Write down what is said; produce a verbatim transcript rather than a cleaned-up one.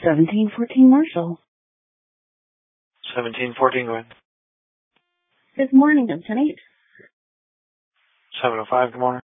seventeen fourteen Marshall. seventeen fourteen, go ahead. Good morning, I'm ten eight. seven oh five, good morning.